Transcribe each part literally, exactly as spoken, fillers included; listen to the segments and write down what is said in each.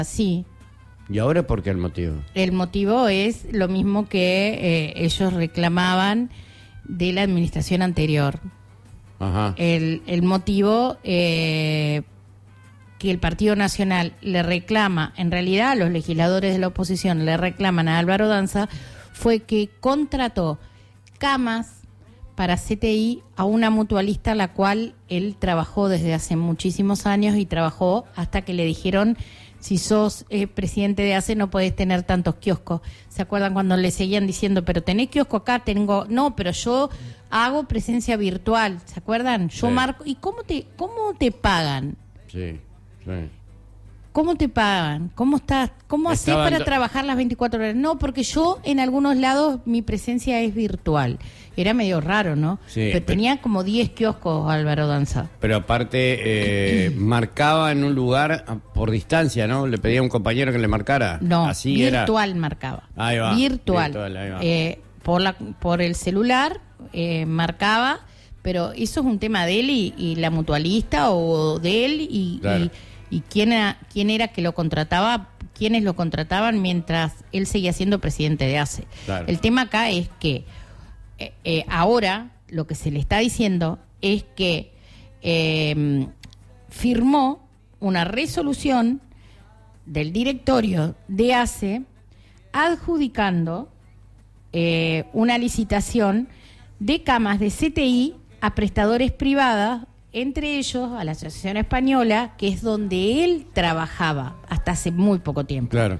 Sí. ¿Y ahora por qué el motivo? El motivo es lo mismo que eh, ellos reclamaban de la administración anterior. Ajá. El, el motivo eh, que el Partido Nacional le reclama, en realidad los legisladores de la oposición le reclaman a Álvaro Danza, fue que contrató camas para C T I a una mutualista a la cual él trabajó desde hace muchísimos años y trabajó hasta que le dijeron: si sos eh, presidente de A C E no podés tener tantos kioscos. ¿Se acuerdan cuando le seguían diciendo, pero tenés kiosco acá? Tengo, no, pero yo hago presencia virtual. ¿Se acuerdan? Yo Sí. marco. ¿Y cómo te, cómo te pagan? Sí, sí. ¿Cómo te pagan? ¿Cómo estás? ¿Cómo haces Estaban para do- trabajar las veinticuatro horas? No, porque yo en algunos lados mi presencia es virtual. Era medio raro, ¿no? Sí, pero pero- tenía como diez kioscos Álvaro Danza. Pero aparte, eh, marcaba en un lugar a- por distancia, ¿no? Le pedía a un compañero que le marcara. No, Así virtual era. marcaba. Ahí va, Virtual. virtual, ahí va. Eh, por, la, por el celular eh, marcaba, pero eso es un tema de él y, y la mutualista o de él y, Claro. y, y quién, era, quién era que lo contrataba, quiénes lo contrataban mientras él seguía siendo presidente de A C E. Claro. El tema acá es que eh, eh, ahora lo que se le está diciendo es que eh, firmó una resolución del directorio de A C E adjudicando eh, una licitación de camas de C T I a prestadores privadas, entre ellos a la Asociación Española, que es donde él trabajaba hasta hace muy poco tiempo. Claro.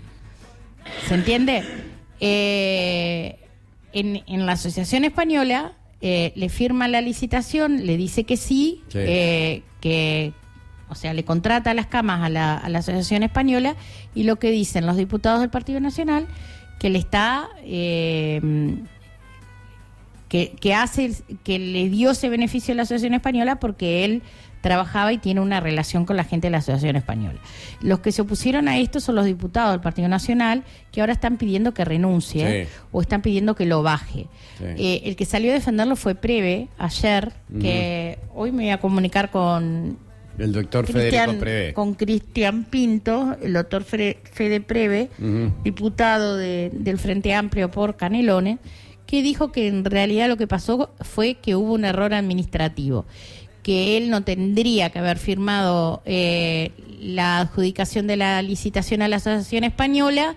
¿Se entiende? Eh, en, en la Asociación Española eh, le firma la licitación, le dice que sí, Sí. eh, que, o sea, le contrata las camas a la, a la Asociación Española, y lo que dicen los diputados del Partido Nacional, que le está... Eh, que, que hace, que le dio ese beneficio a la Asociación Española porque él trabajaba y tiene una relación con la gente de la Asociación Española. Los que se opusieron a esto son los diputados del Partido Nacional, que ahora están pidiendo que renuncie, Sí. o están pidiendo que lo baje. Sí. Eh, el que salió a defenderlo fue Preve, ayer, Ujú. que hoy me voy a comunicar con El doctor Federico Cristian, Prevé. con Cristian Pinto, el doctor Fre- Fede Preve, Ujú. diputado de- del Frente Amplio por Canelones, que dijo que en realidad lo que pasó fue que hubo un error administrativo, que él no tendría que haber firmado eh, la adjudicación de la licitación a la Asociación Española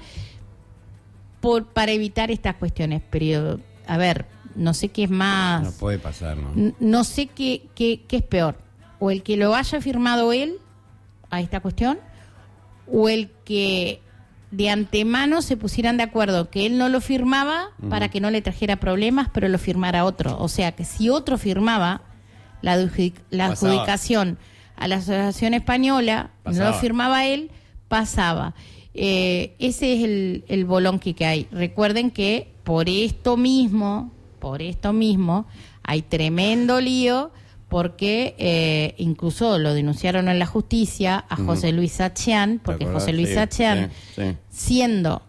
por, para evitar estas cuestiones. Pero, a ver, no sé qué es más... No puede pasar, ¿no? N- No sé qué, qué, qué es peor, o el que lo haya firmado él a esta cuestión, o el que de antemano se pusieran de acuerdo que él no lo firmaba Ujú. para que no le trajera problemas, pero lo firmara otro. O sea, que si otro firmaba la, adjudic- la Pasaba. adjudicación a la Asociación Española, no Pasaba. lo firmaba él, pasaba. Eh, ese es el, el bolonqui que hay. Recuerden que por esto mismo, por esto mismo, hay tremendo lío, porque eh, incluso lo denunciaron en la justicia a Ujú. José Luis Sachián, porque ¿Te acordás? José Luis Sí, Sachián, sí, sí. siendo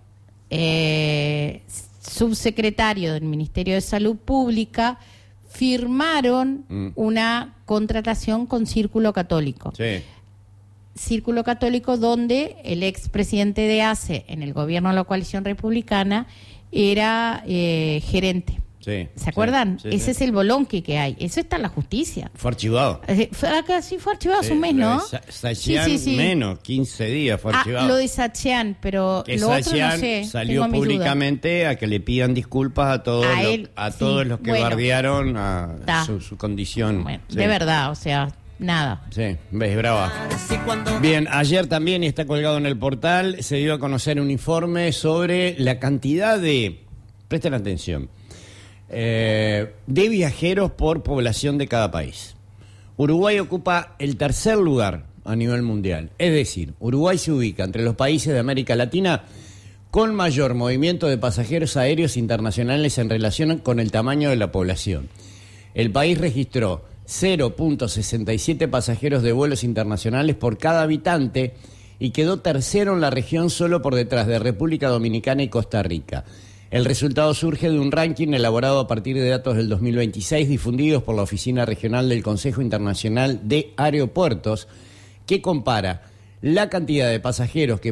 eh, subsecretario del Ministerio de Salud Pública, firmaron Mm. una contratación con Círculo Católico. Sí. Círculo Católico, donde el expresidente de A C E en el gobierno de la coalición republicana era eh, gerente. Sí. ¿Se acuerdan? Sí, sí, Ese sí. es el bolonqui que hay. Eso está en la justicia. Fue archivado. Eh, fue acá sí fue archivado hace un mes, ¿no? Sa- Sachián, Sí, sí, sí. menos, quince días fue Ah, archivado. lo de Sachián, pero Que lo otro Sachián no sé. salió tengo mis dudas. públicamente a que le pidan disculpas a todos, A los, él, a sí, todos los que bueno. bardearon a Ta. su, su condición. Bueno, Sí. de verdad, o sea, nada. Sí, ves, brava. Bien, ayer también, y está colgado en el portal, se dio a conocer un informe sobre la cantidad de, presten atención, eh, de viajeros por población de cada país. Uruguay ocupa el tercer lugar a nivel mundial. Es decir, Uruguay se ubica entre los países de América Latina con mayor movimiento de pasajeros aéreos internacionales en relación con el tamaño de la población. El país registró cero punto sesenta y siete pasajeros de vuelos internacionales por cada habitante y quedó tercero en la región solo por detrás de República Dominicana y Costa Rica. El resultado surge de un ranking elaborado a partir de datos del dos mil veintiséis difundidos por la Oficina Regional del Consejo Internacional de Aeropuertos, que compara la cantidad de pasajeros que